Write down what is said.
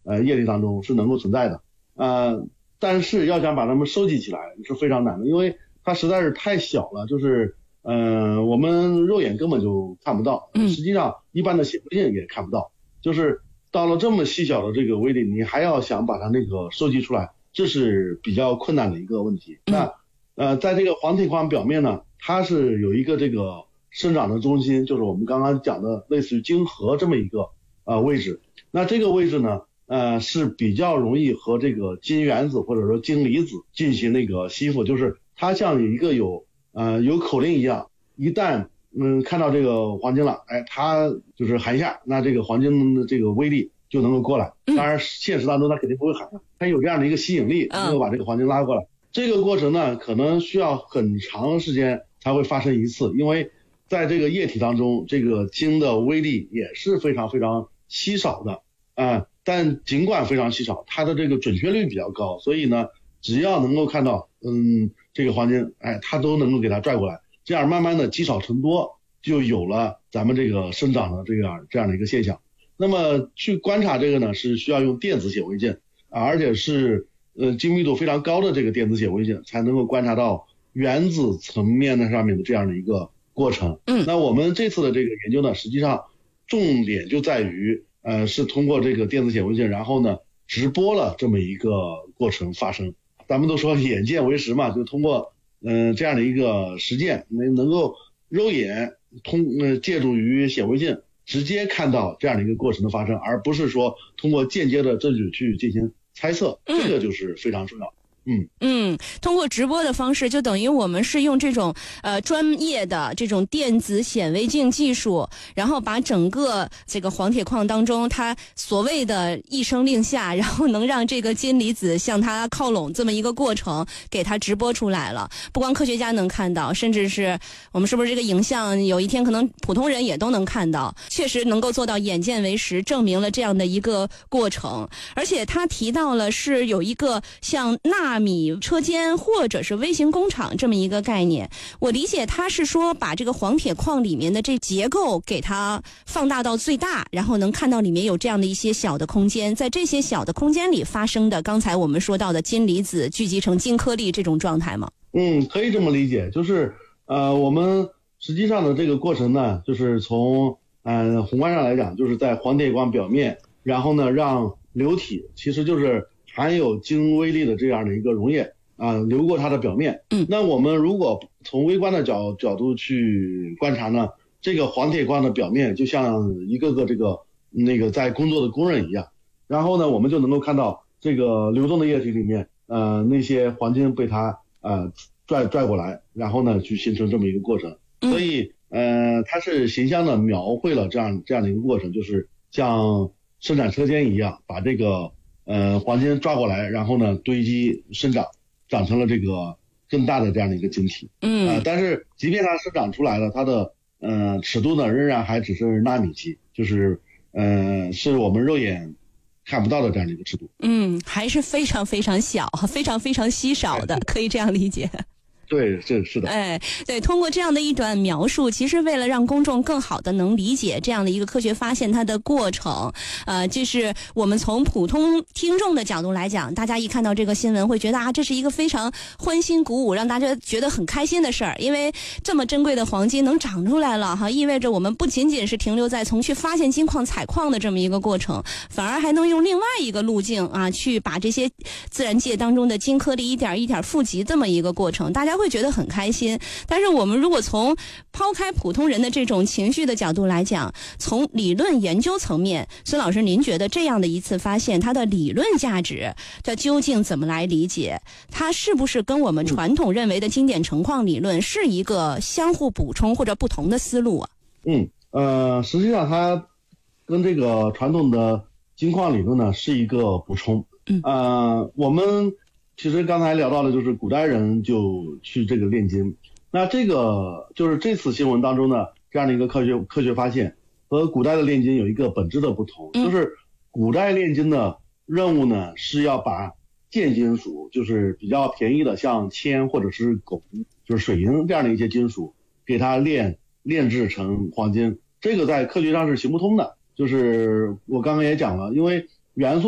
液体当中是能够存在的。但是要想把它们收集起来是非常难的，因为它实在是太小了，就是我们肉眼根本就看不到，实际上一般的显微镜也看不到，就是到了这么细小的这个微粒，你还要想把它那个收集出来，这是比较困难的一个问题。那在这个黄铁矿表面呢，它是有一个这个生长的中心，就是我们刚刚讲的类似于晶核这么一个位置。那这个位置呢是比较容易和这个金原子或者说金离子进行那个吸附，就是它像一个有口令一样，一旦看到这个黄金了，它就是喊一下，那这个黄金的这个微粒就能够过来。当然现实当中它肯定不会喊，它有这样的一个吸引力，能够把这个黄金拉过来。这个过程呢可能需要很长时间才会发生一次，因为在这个液体当中，这个金的微粒也是非常非常稀少的但尽管非常稀少，它的这个准确率比较高，所以呢只要能够看到这个黄金，它都能够给它拽过来，这样慢慢的积少成多，就有了咱们这个生长的这样的一个现象。那么去观察这个呢是需要用电子显微镜而且是精密度非常高的这个电子显微镜才能够观察到原子层面的上面的这样的一个过程。那我们这次的这个研究呢，实际上重点就在于是通过这个电子显微镜，然后呢直播了这么一个过程发生。咱们都说眼见为实嘛，就通过这样的一个实践，能够肉眼借助于显微镜直接看到这样的一个过程的发生，而不是说通过间接的证据去进行猜测，这个就是非常重要。 通过直播的方式，就等于我们是用这种专业的这种电子显微镜技术，然后把整个这个黄铁矿当中它所谓的一声令下，然后能让这个金离子向它靠拢这么一个过程给它直播出来了。不光科学家能看到，甚至是我们是不是这个影像有一天可能普通人也都能看到，确实能够做到眼见为实，证明了这样的一个过程。而且他提到了是有一个像纳米车间或者是微型工厂这么一个概念，我理解它是说把这个黄铁矿里面的这结构给它放大到最大，然后能看到里面有这样的一些小的空间，在这些小的空间里发生的刚才我们说到的金离子聚集成金颗粒这种状态吗？ 可以这么理解，就是我们实际上的这个过程呢，就是从宏观上来讲，就是在黄铁矿表面，然后呢让流体其实就是含有金微粒的这样的一个溶液流过它的表面。那我们如果从微观的角度去观察呢，这个黄铁矿的表面就像一个个在工作的工人一样，然后呢我们就能够看到这个流动的液体里面那些黄金被它拽过来，然后呢去形成这么一个过程。所以它是形象的描绘了这样的一个过程，就是像生产车间一样，把这个黄金抓过来，然后呢堆积生长成了这个更大的这样的一个晶体。但是即便它生长出来了，它的尺度呢仍然还只是纳米级，就是是我们肉眼看不到的这样的一个尺度。 还是非常非常小，非常非常稀少的，可以这样理解。 对，是的。 对，通过这样的一段描述，其实为了让公众更好的能理解这样的一个科学发现它的过程，就是我们从普通听众的角度来讲，大家一看到这个新闻会觉得这是一个非常欢欣鼓舞，让大家觉得很开心的事儿，因为这么珍贵的黄金能长出来了意味着我们不仅仅是停留在从去发现金矿采矿的这么一个过程，反而还能用另外一个路径去把这些自然界当中的金颗粒一点一点富集这么一个过程，大家会觉得很开心。但是我们如果从抛开普通人的这种情绪的角度来讲，从理论研究层面，孙老师您觉得这样的一次发现它的理论价值它究竟怎么来理解？它是不是跟我们传统认为的经典成矿理论是一个相互补充或者不同的思路实际上它跟这个传统的金矿理论呢是一个补充。我们其实刚才聊到的就是古代人就去这个炼金，那这个就是这次新闻当中呢这样的一个科学发现和古代的炼金有一个本质的不同，就是古代炼金的任务呢是要把贱金属，就是比较便宜的像铅或者是汞，就是水银这样的一些金属，给它炼制成黄金，这个在科学上是行不通的。就是我刚刚也讲了，因为元素